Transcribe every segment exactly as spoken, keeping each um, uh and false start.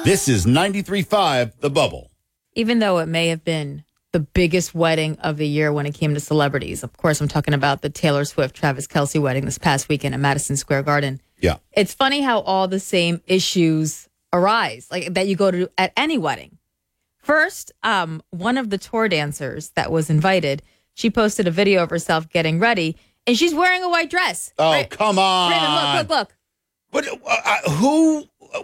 This is ninety-three point five The Bubble. Even though it may have been the biggest wedding of the year when it came to celebrities, of course, I'm talking about the Taylor Swift, Travis Kelce wedding this past weekend at Madison Square Garden. Yeah. It's funny how all the same issues arise, like that you go to at any wedding. First, um, one of the tour dancers that was invited, she posted a video of herself getting ready, and she's wearing a white dress. Oh, right? come on. Raymond, look, look, look. But uh, who,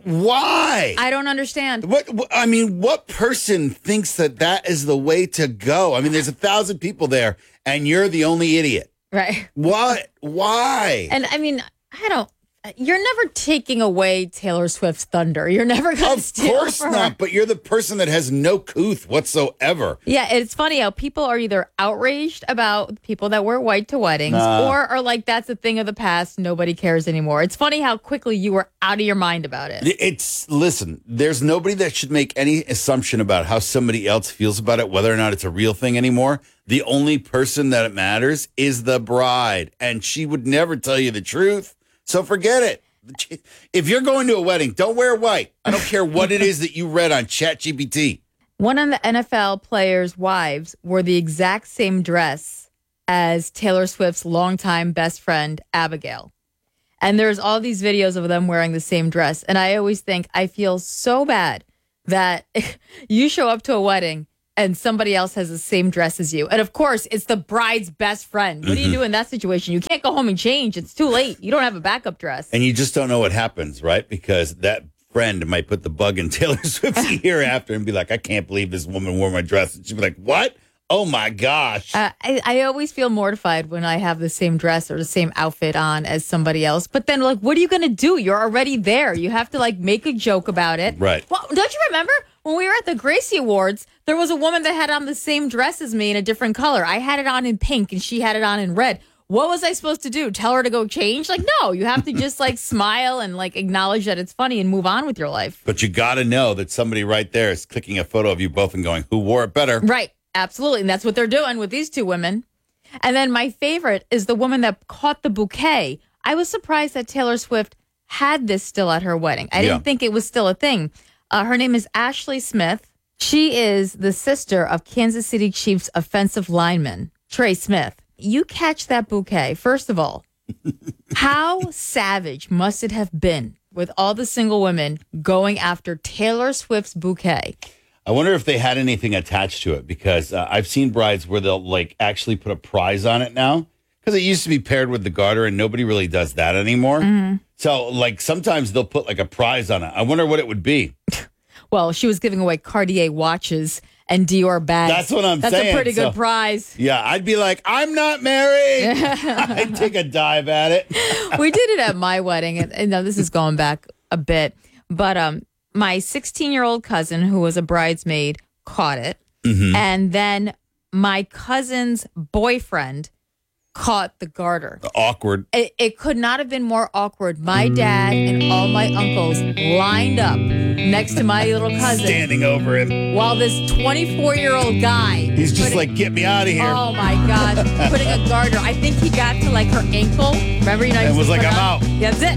why? I don't understand. What, I mean, what person thinks that that is the way to go? I mean, there's a thousand people there, and you're the only idiot. Right. What? Why? And I mean, I don't, you're never taking away Taylor Swift's thunder. You're never going to steal Of course from not, her. but you're the person that has no couth whatsoever. Yeah, it's funny how people are either outraged about people that wear white to weddings Nah. or are like, that's a thing of the past. Nobody cares anymore. It's funny how quickly you were out of your mind about it. It's, listen, there's nobody that should make any assumption about how somebody else feels about it, whether or not it's a real thing anymore. The only person that it matters is the bride, and she would never tell you the truth. So forget it. If you're going to a wedding, don't wear white. I don't care what it is that you read on ChatGPT. One of the N F L players' wives wore the exact same dress as Taylor Swift's longtime best friend, Abigail. And there's all these videos of them wearing the same dress. And I always think, I feel so bad that you show up to a wedding and somebody else has the same dress as you. And of course, it's the bride's best friend. What Mm-hmm. do you do in that situation? You can't go home and change. It's too late. You don't have a backup dress. And you just don't know what happens, right? Because that friend might put the bug in Taylor Swift's ear after and be like, I can't believe this woman wore my dress. And she'd be like, what? Oh, my gosh. Uh, I, I always feel mortified when I have the same dress or the same outfit on as somebody else. But then, like, what are you going to do? You're already there. You have to, like, make a joke about it. Right. Well, don't you remember when we were at the Gracie Awards, there was a woman that had on the same dress as me in a different color. I had it on in pink and she had it on in red. What was I supposed to do? Tell her to go change? Like, no, you have to just, like, smile and, like, acknowledge that it's funny and move on with your life. But you got to know that somebody right there is clicking a photo of you both and going, who wore it better? Right. Absolutely. And that's what they're doing with these two women. And then my favorite is the woman that caught the bouquet. I was surprised that Taylor Swift had this still at her wedding. I didn't Yeah. think it was still a thing. Uh, her name is Ashley Smith. She is the sister of Kansas City Chiefs offensive lineman, Trey Smith. You catch that bouquet. First of all, how savage must it have been with all the single women going after Taylor Swift's bouquet? I wonder if they had anything attached to it, because uh, I've seen brides where they'll like actually put a prize on it now, because it used to be paired with the garter and nobody really does that anymore. Mm-hmm. So like sometimes they'll put like a prize on it. I wonder what it would be. Well, she was giving away Cartier watches and Dior bags. That's what I'm That's saying. That's a pretty good So- prize. Yeah, I'd be like, I'm not married. I'd take a dive at it. We did it at my wedding. And, and now this is going back a bit. But um, my sixteen-year-old cousin, who was a bridesmaid, caught it. Mm-hmm. And then my cousin's boyfriend caught the garter. Awkward. It, it could not have been more awkward. My dad and all my uncles lined up next to my little cousin Standing over him. while this twenty-four-year-old guy... He's just putting- like, get me out of here. Oh my gosh, putting a garter. I think he got to like her ankle. Remember, you know, And you was just like, put I'm on- out. Yeah, that's it.